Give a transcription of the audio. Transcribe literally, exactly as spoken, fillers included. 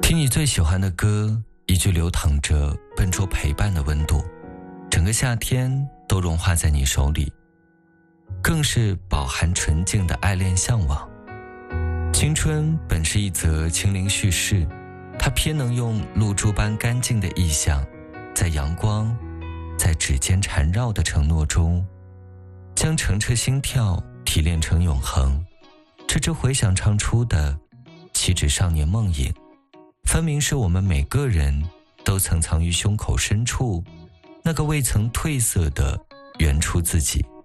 听你最喜欢的歌，一句流淌着笨拙陪伴的温度，整个夏天都融化在你手里，更是饱含纯净的爱恋向往。青春本是一则清灵叙事，它偏能用露珠般干净的意象，在阳光在指尖缠绕的承诺中，将澄澈心跳提炼成永恒。这支回响唱出的岂止少年梦影，分明是我们每个人都曾藏于胸口深处那个未曾褪色的原初自己。